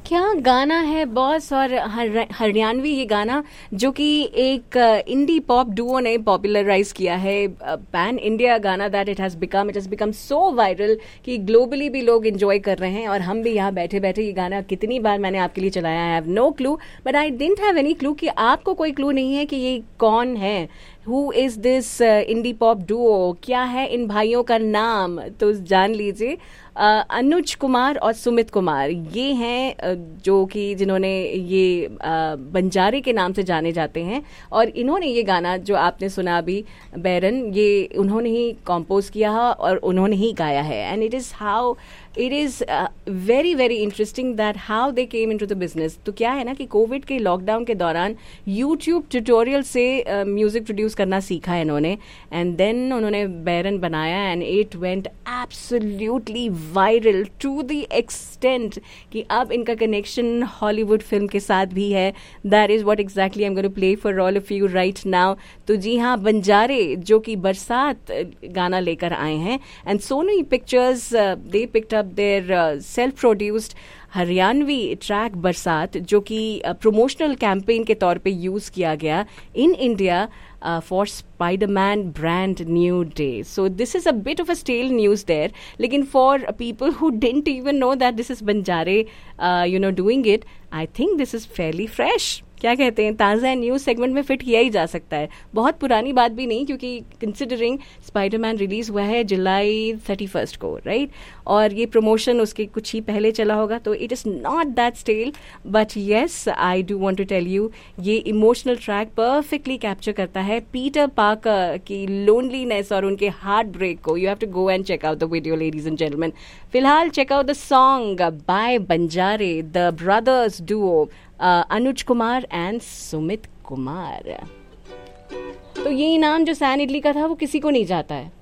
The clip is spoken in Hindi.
क्या गाना है बॉस, और हरियाणवी ये गाना जो कि एक इंडी पॉप डुओ ने पॉपुलराइज किया है, पैन इंडिया गाना that it has become so viral कि ग्लोबली भी लोग एंजॉय कर रहे हैं। और हम भी यहाँ बैठे बैठे ये गाना कितनी बार मैंने आपके लिए चलाया, I have no clue, but I didn't have any clue कि आपको कोई क्लू नहीं है कि ये कौन है, who is this indie pop Duo, क्या है इन भाइयों का नाम, तो जान लीजिए। अनुज कुमार और सुमित कुमार ये हैं जो कि जिन्होंने ये बंजारे के नाम से जाने जाते हैं, और इन्होंने ये गाना जो आपने सुना अभी बैरन, ये उन्होंने ही कंपोज किया है और उन्होंने ही गाया है। And it is very very interesting that how they came into the business. तो क्या है ना कि कोविड के लॉकडाउन के दौरान यूट्यूब ट्यूटोरियल से म्यूजिक प्रोड्यूस करना सीखा है इन्होंने, एंड देन उन्होंने बैरन बनाया and it went absolutely viral to the extent कि अब इनका कनेक्शन हॉलीवुड फिल्म के साथ भी है। That is what exactly I am going to play for all of you right now. तो जी हाँ, बंजारे जो कि बरसात गाना लेकर आए हैं, and Soni pictures they picked up their self produced Haryanvi track बरसात, जो कि प्रमोशनल कैंपेन के तौर पे यूज किया गया in India for Spider-Man brand new day. So this is a bit of a stale news there. लेकिन for people who didn't even know that this is Banjare, doing it, I think this is fairly fresh. क्या कहते हैं, ताज़ा न्यूज़ सेगमेंट में फिट किया ही जा सकता है। बहुत पुरानी बात भी नहीं, क्योंकि कंसिडरिंग स्पाइडरमैन रिलीज हुआ है जुलाई 31 को, राइट, और ये प्रमोशन उसके कुछ ही पहले चला होगा, तो it is not that stele. But yes, I do want to tell you, ये इमोशनल ट्रैक परफेक्टली कैप्चर करता है पीटर पार्कर की लोनलीनेस और उनके हार्ट ब्रेक को। You have to go and check out the video ladies and gentleman. फिलहाल check out the song by Banjare, the brothers Duo, Anuj Kumar and Sumit Kumar. तो ये इनाम जो सैन इडली का था वो किसी को नहीं जाता है,